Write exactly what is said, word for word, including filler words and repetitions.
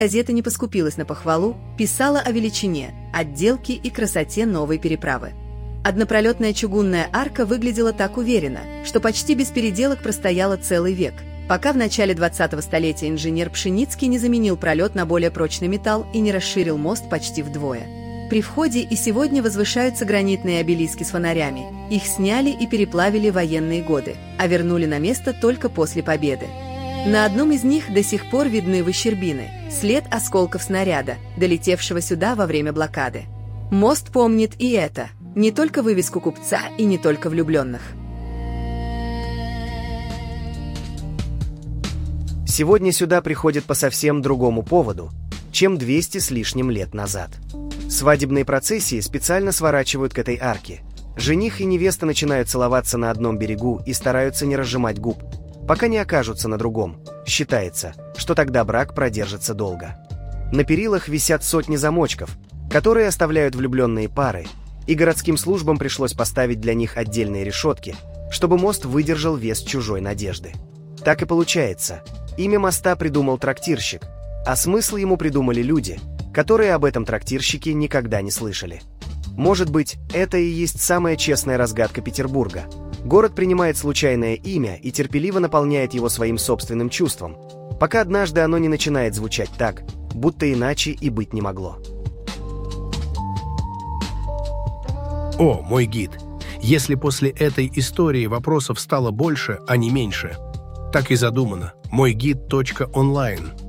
Газета не поскупилась на похвалу, писала о величине, отделке и красоте новой переправы. Однопролетная чугунная арка выглядела так уверенно, что почти без переделок простояла целый век, пока в начале двадцатого столетия инженер Пшеницкий не заменил пролет на более прочный металл и не расширил мост почти вдвое. При входе и сегодня возвышаются гранитные обелиски с фонарями. Их сняли и переплавили в военные годы, а вернули на место только после победы. На одном из них до сих пор видны выщербины, след осколков снаряда, долетевшего сюда во время блокады. Мост помнит и это, не только вывеску купца и не только влюбленных. Сегодня сюда приходят по совсем другому поводу, чем двести с лишним лет назад. Свадебные процессии специально сворачивают к этой арке. Жених и невеста начинают целоваться на одном берегу и стараются не разжимать губ, пока не окажутся на другом. Считается, что тогда брак продержится долго. На перилах висят сотни замочков, которые оставляют влюбленные пары, и городским службам пришлось поставить для них отдельные решетки, чтобы мост выдержал вес чужой надежды. Так и получается, имя моста придумал трактирщик, а смысл ему придумали люди, которые об этом трактирщике никогда не слышали. Может быть, это и есть самая честная разгадка Петербурга. Город принимает случайное имя и терпеливо наполняет его своим собственным чувством, пока однажды оно не начинает звучать так, будто иначе и быть не могло. О, мой гид, если после этой истории вопросов стало больше, а не меньше, так и задумано. мой гид точка онлайн